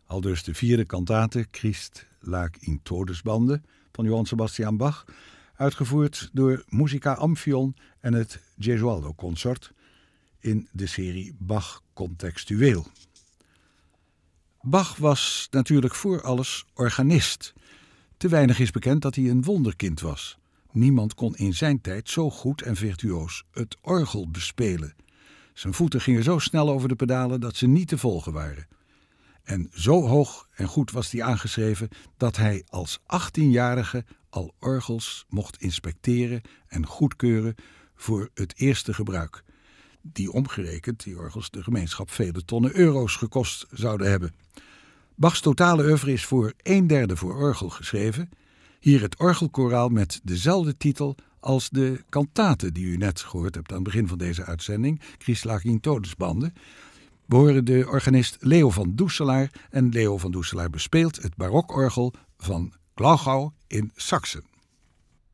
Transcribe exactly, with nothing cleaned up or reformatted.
Aldus de vierde kantate Christ lag in Todesbande van Johann Sebastian Bach, uitgevoerd door Musica Amphion en het Gesualdo Consort in de serie Bach Contextueel. Bach was natuurlijk voor alles organist. Te weinig is bekend dat hij een wonderkind was. Niemand kon in zijn tijd zo goed en virtuoos het orgel bespelen. Zijn voeten gingen zo snel over de pedalen dat ze niet te volgen waren. En zo hoog en goed was hij aangeschreven dat hij als achttienjarige al orgels mocht inspecteren en goedkeuren voor het eerste gebruik. Die omgerekend, die orgels, de gemeenschap vele tonnen euro's gekost zouden hebben. Bachs totale oeuvre is voor een derde voor orgel geschreven. Hier het orgelkoraal met dezelfde titel als de kantate die u net gehoord hebt aan het begin van deze uitzending, Christ lag in Todesbande, behoren de organist Leo van Doeselaar en Leo van Doeselaar bespeelt het barokorgel van Glauchau in Saksen.